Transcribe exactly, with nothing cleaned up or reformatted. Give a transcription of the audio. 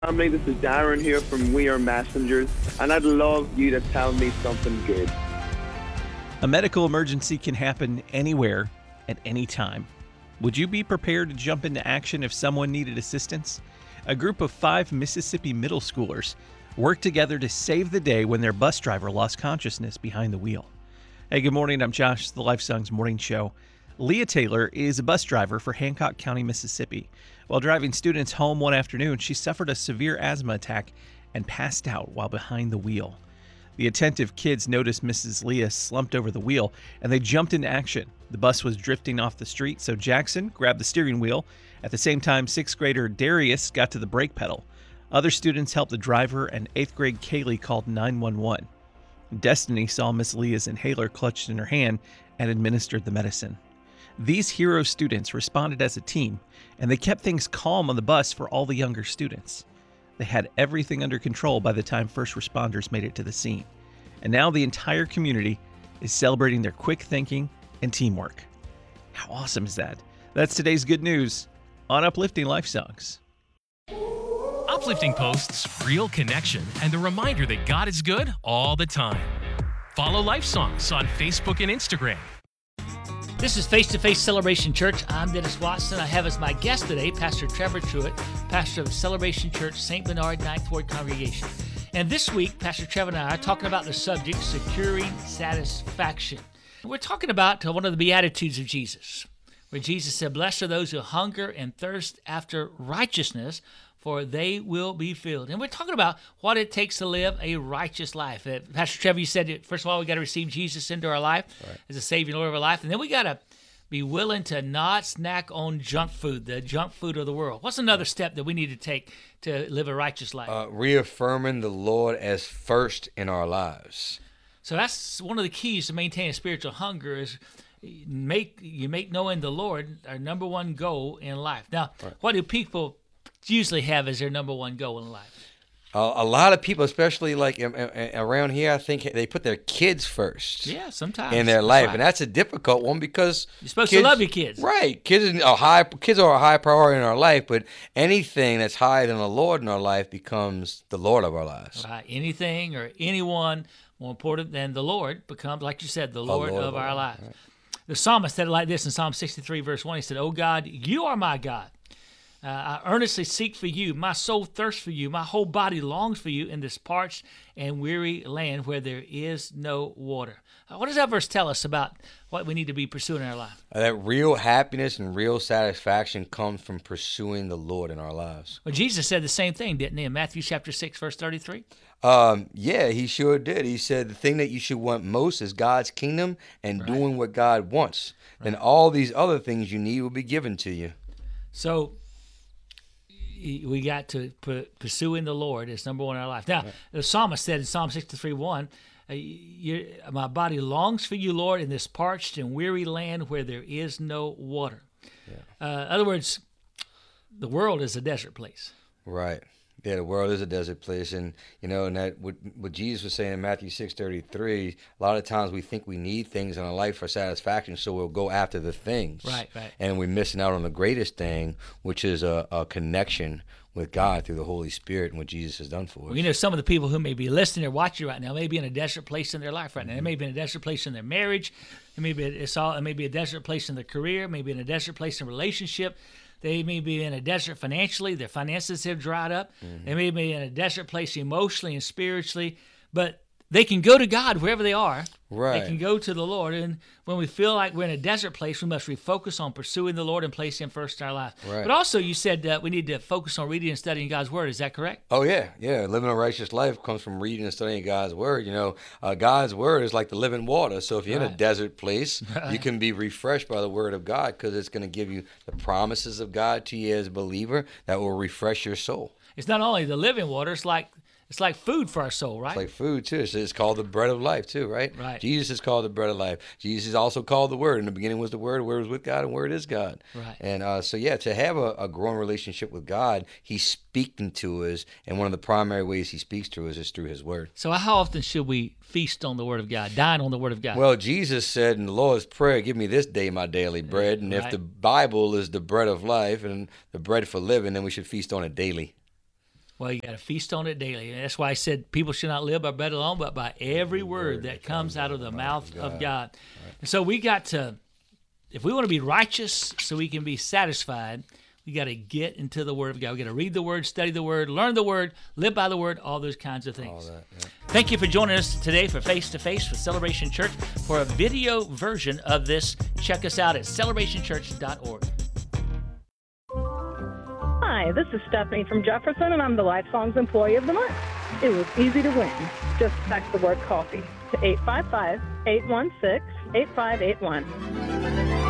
Family, this is Darren here from We Are Messengers, and I'd love you to tell me something good. A medical emergency can happen anywhere at any time. Would you be prepared to jump into action if someone needed assistance? A group of five Mississippi middle schoolers worked together to save the day when their bus driver lost consciousness behind the wheel. Hey, good morning. I'm Josh, the Life Songs Morning Show. Leah Taylor is a bus driver for Hancock County, Mississippi. While driving students home one afternoon, she suffered a severe asthma attack and passed out while behind the wheel. The attentive kids noticed Missus Leah slumped over the wheel, and they jumped into action. The bus was drifting off the street, so Jackson grabbed the steering wheel. At the same time, sixth grader Darius got to the brake pedal. Other students helped the driver, and eighth grade Kaylee called nine one one. Destiny saw Miss Leah's inhaler clutched in her hand and administered the medicine. These hero students responded as a team, and they kept things calm on the bus for all the younger students. They had everything under control by the time first responders made it to the scene. And now the entire community is celebrating their quick thinking and teamwork. How awesome is that? That's today's good news on Uplifting Life Songs. Uplifting posts, real connection, and the reminder that God is good all the time. Follow Life Songs on Facebook and Instagram. This is Face to Face Celebration Church. I'm Dennis Watson. I have as my guest today Pastor Trevor Truitt, pastor of Celebration Church, Saint Bernard Ninth Ward Congregation. And this week, Pastor Trevor and I are talking about the subject, securing satisfaction. We're talking about one of the Beatitudes of Jesus, where Jesus said, "Blessed are those who hunger and thirst after righteousness, for they will be filled." And we're talking about what it takes to live a righteous life. Uh, Pastor Trevor, you said, that, first of all, we got to receive Jesus into our life right. as a Savior and Lord of our life. And then we got to be willing to not snack on junk food, the junk food of the world. What's another step that we need to take to live a righteous life? Uh, reaffirming the Lord as first in our lives. So that's one of the keys to maintaining spiritual hunger is make you make knowing the Lord our number one goal in life. Now, right. what do people usually have as their number one goal in life? Uh, a lot of people, especially like in, in, around here, I think they put their kids first. Yeah, sometimes in their life, right. and that's a difficult one because you're supposed kids, to love your kids, right? Kids are high. Kids are a high priority in our life, but anything that's higher than the Lord in our life becomes the Lord of our lives. Right. Anything or anyone more important than the Lord becomes, like you said, the Lord, Lord of, of our lives. Right. The psalmist said it like this in Psalm sixty-three, verse one. He said, "Oh God, you are my God. Uh, I earnestly seek for you. My soul thirsts for you. My whole body longs for you in this parched and weary land where there is no water." Uh, what does that verse tell us about what we need to be pursuing in our life? Uh, that real happiness and real satisfaction comes from pursuing the Lord in our lives. Well, Jesus said the same thing, didn't he, in Matthew chapter six, verse thirty-three? Um, yeah, he sure did. He said the thing that you should want most is God's kingdom and right. doing what God wants. Right. And all these other things you need will be given to you. So we got to put pursuing the Lord as number one in our life. Now, right. the psalmist said in Psalm sixty-three, one, uh, "My body longs for you, Lord, in this parched and weary land where there is no water." Yeah. Uh, in other words, the world is a desert place. Right. Yeah, the world is a desert place, and you know, and that what, what Jesus was saying in Matthew six thirty-three. A lot of times we think we need things in our life for satisfaction, so we'll go after the things. Right, right. And we're missing out on the greatest thing, which is a, a connection with God through the Holy Spirit and what Jesus has done for us. Well, you know, some of the people who may be listening or watching right now may be in a desert place in their life right now. They may be in a desert place in their marriage. It may be it's all. It may be a desert place in their career. Maybe in a desert place in a relationship. They may be in a desert financially. Their finances have dried up. Mm-hmm. They may be in a desert place emotionally and spiritually. But they can go to God wherever they are. Right. They can go to the Lord. And when we feel like we're in a desert place, we must refocus on pursuing the Lord and place Him first in our life. Right. But also, you said uh, we need to focus on reading and studying God's Word. Is that correct? Oh, yeah. Yeah. Living a righteous life comes from reading and studying God's Word. You know, uh, God's Word is like the living water. So if you're right. in a desert place, right. you can be refreshed by the Word of God because it's going to give you the promises of God to you as a believer that will refresh your soul. It's not only the living water, it's like It's like food for our soul, right? It's like food, too. It's, it's called the bread of life, too, right? Right. Jesus is called the bread of life. Jesus is also called the Word. In the beginning was the Word. The Word was with God, and the Word is God. Right. And uh, so, yeah, to have a, a growing relationship with God, He's speaking to us, and one of the primary ways He speaks to us is through His Word. So how often should we feast on the Word of God, dine on the Word of God? Well, Jesus said in the Lord's Prayer, "Give me this day my daily bread." And right. if the Bible is the bread of life and the bread for living, then we should feast on it daily. Well, you got to feast on it daily. And that's why I said people should not live by bread alone, but by every word that comes out of the mouth of God. And so we got to, if we want to be righteous so we can be satisfied, we got to get into the Word of God. We got to read the Word, study the Word, learn the Word, live by the Word, all those kinds of things. All that, yeah. Thank you for joining us today for Face to Face with Celebration Church. For a video version of this, check us out at celebration church dot org. Hi, this is Stephanie from Jefferson, and I'm the Life Songs Employee of the Month. It was easy to win. Just text the word coffee to eight five five, eight one six, eight five eight one.